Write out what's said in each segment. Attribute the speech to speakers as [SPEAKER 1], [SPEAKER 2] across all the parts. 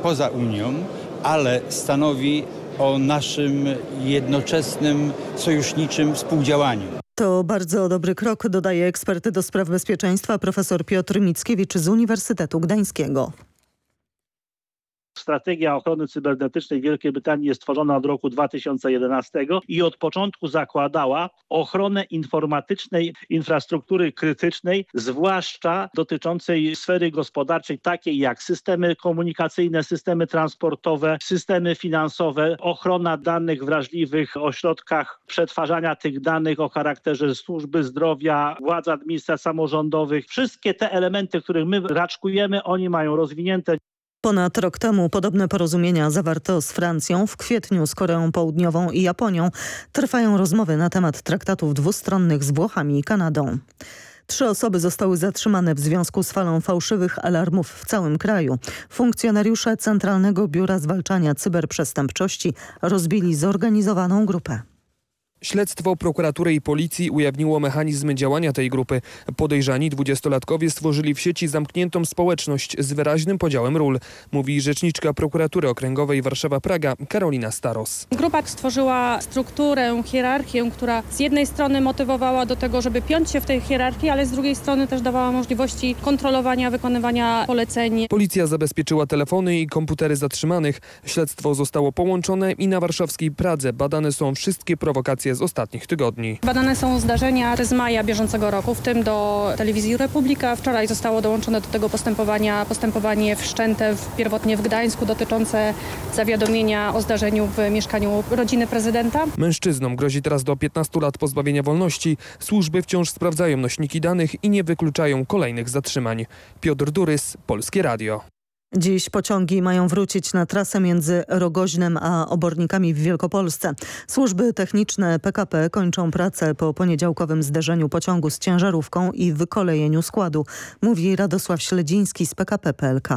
[SPEAKER 1] poza Unią, ale stanowi o naszym jednoczesnym, sojuszniczym współdziałaniu.
[SPEAKER 2] To bardzo dobry krok, dodaje ekspert do spraw bezpieczeństwa profesor Piotr Mickiewicz z Uniwersytetu Gdańskiego.
[SPEAKER 3] Strategia ochrony cybernetycznej Wielkiej Brytanii jest tworzona od roku 2011 i od początku zakładała ochronę informatycznej infrastruktury krytycznej, zwłaszcza dotyczącej sfery gospodarczej, takiej jak systemy komunikacyjne, systemy transportowe, systemy finansowe, ochrona danych wrażliwych o środkach przetwarzania tych danych o charakterze służby zdrowia, władz administracji samorządowych. Wszystkie te elementy, których my raczkujemy, oni mają rozwinięte.
[SPEAKER 2] Ponad rok temu podobne porozumienia zawarto z Francją, w kwietniu z Koreą Południową i Japonią. Trwają rozmowy na temat traktatów dwustronnych z Włochami i Kanadą. 3 osoby zostały zatrzymane w związku z falą fałszywych alarmów w całym kraju. Funkcjonariusze Centralnego Biura Zwalczania Cyberprzestępczości rozbili zorganizowaną grupę.
[SPEAKER 4] Śledztwo prokuratury i policji ujawniło mechanizmy działania tej grupy. Podejrzani 20-latkowie stworzyli w sieci zamkniętą społeczność z wyraźnym podziałem ról, mówi rzeczniczka prokuratury okręgowej Warszawa-Praga Karolina Staros.
[SPEAKER 5] Grupa stworzyła strukturę, hierarchię, która z jednej strony motywowała do tego, żeby piąć się w tej hierarchii, ale z drugiej strony też dawała możliwości kontrolowania, wykonywania poleceń.
[SPEAKER 4] Policja zabezpieczyła telefony i komputery zatrzymanych. Śledztwo zostało połączone i na warszawskiej Pradze badane są wszystkie prowokacje z ostatnich tygodni.
[SPEAKER 5] Badane są zdarzenia z maja bieżącego roku, w tym do Telewizji Republika. Wczoraj zostało dołączone do tego postępowanie wszczęte pierwotnie w Gdańsku dotyczące zawiadomienia o zdarzeniu w mieszkaniu rodziny prezydenta.
[SPEAKER 4] Mężczyznom grozi teraz do 15 lat pozbawienia wolności. Służby wciąż sprawdzają nośniki danych i nie wykluczają kolejnych zatrzymań. Piotr Durys, Polskie Radio.
[SPEAKER 2] Dziś pociągi mają wrócić na trasę między Rogoźnem a Obornikami w Wielkopolsce. Służby techniczne PKP kończą pracę po poniedziałkowym zderzeniu pociągu z ciężarówką i wykolejeniu składu, mówi Radosław Śledziński z PKP PLK.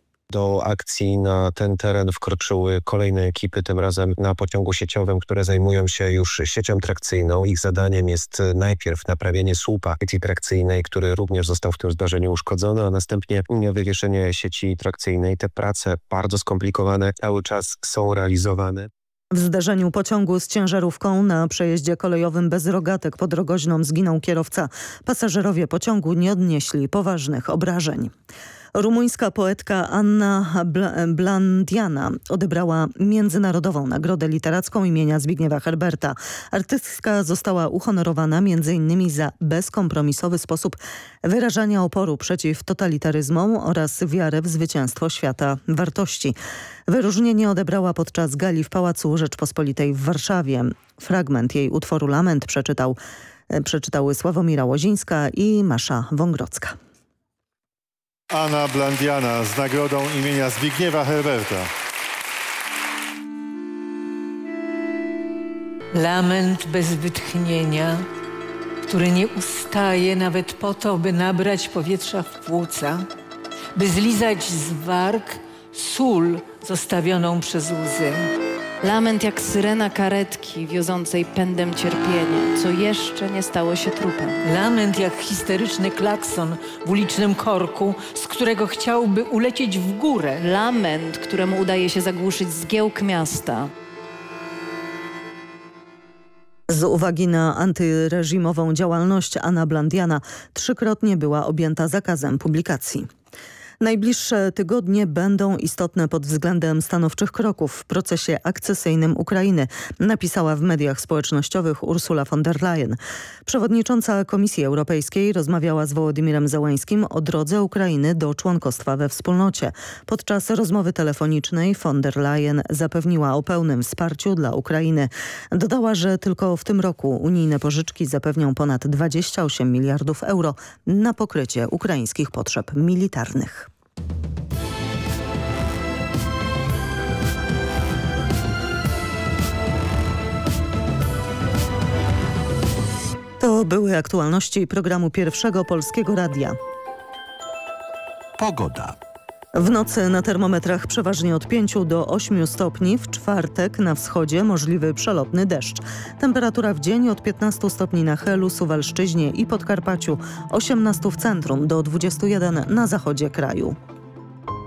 [SPEAKER 6] Do akcji na ten teren wkroczyły kolejne ekipy, tym razem na pociągu sieciowym, które zajmują się już siecią trakcyjną. Ich zadaniem jest najpierw naprawienie słupa sieci trakcyjnej, który również został w tym zdarzeniu uszkodzony, a następnie wywieszenie sieci trakcyjnej. Te prace bardzo skomplikowane cały czas są realizowane.
[SPEAKER 2] W zderzeniu pociągu z ciężarówką na przejeździe kolejowym bez rogatek pod Rogoźną zginął kierowca. Pasażerowie pociągu nie odnieśli poważnych obrażeń. Rumuńska poetka Anna Blandiana odebrała Międzynarodową Nagrodę Literacką imienia Zbigniewa Herberta. Artystka została uhonorowana m.in. za bezkompromisowy sposób wyrażania oporu przeciw totalitaryzmom oraz wiarę w zwycięstwo świata wartości. Wyróżnienie odebrała podczas gali w Pałacu Rzeczpospolitej w Warszawie. Fragment jej utworu Lament przeczytały Sławomira Łozińska i Masza Wągrodzka.
[SPEAKER 7] Anna Blandiana z nagrodą imienia Zbigniewa Herberta.
[SPEAKER 8] Lament bez wytchnienia, który nie ustaje nawet po to, by nabrać powietrza w płuca, by zlizać z warg sól zostawioną przez łzy.
[SPEAKER 9] Lament jak syrena karetki wiozącej pędem cierpienie, co jeszcze nie stało się trupem.
[SPEAKER 8] Lament jak histeryczny klakson w ulicznym korku, z którego chciałby ulecieć w górę.
[SPEAKER 9] Lament, któremu udaje się zagłuszyć zgiełk miasta.
[SPEAKER 2] Z uwagi na antyreżimową działalność Anna Blandiana 3-krotnie była objęta zakazem publikacji. Najbliższe tygodnie będą istotne pod względem stanowczych kroków w procesie akcesyjnym Ukrainy, napisała w mediach społecznościowych Ursula von der Leyen. Przewodnicząca Komisji Europejskiej rozmawiała z Wołodymirem Zełańskim o drodze Ukrainy do członkostwa we wspólnocie. Podczas rozmowy telefonicznej von der Leyen zapewniła o pełnym wsparciu dla Ukrainy. Dodała, że tylko w tym roku unijne pożyczki zapewnią ponad 28 miliardów euro na pokrycie ukraińskich potrzeb militarnych. To były aktualności programu Pierwszego Polskiego Radia.
[SPEAKER 10] Pogoda.
[SPEAKER 2] W nocy na termometrach przeważnie od 5 do 8 stopni, w czwartek na wschodzie możliwy przelotny deszcz. Temperatura w dzień od 15 stopni na Helu, Suwalszczyźnie i Podkarpaciu, 18 w centrum do 21 na zachodzie kraju.